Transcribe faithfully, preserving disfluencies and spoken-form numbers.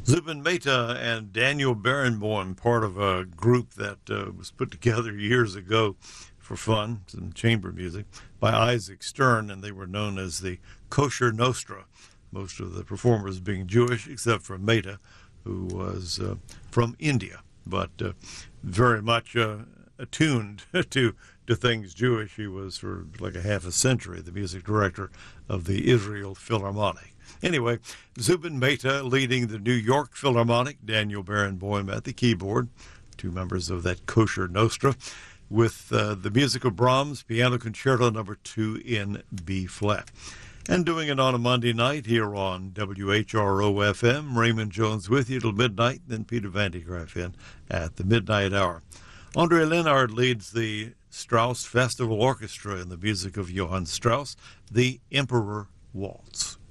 Zubin Mehta and Daniel Barenboim, part of a group that uh, was put together years ago for fun, some chamber music, by Isaac Stern, and they were known as the Kosher Nostra, most of the performers being Jewish, except for Mehta, who was uh, from India, but uh, very much uh, attuned to to things Jewish. He was for like a half a century the music director of the Israel Philharmonic. Anyway, Zubin Mehta leading the New York Philharmonic, Daniel Barenboim at the keyboard, two members of that Kosher Nostra, with uh, the music of Brahms, Piano Concerto number two in B flat. And doing it on a Monday night here on W H R O F M, Raymond Jones with you till midnight, then Peter Van de Graaff in at the midnight hour. Andre Leonard leads the Strauss Festival Orchestra in the music of Johann Strauss, the Emperor Waltz.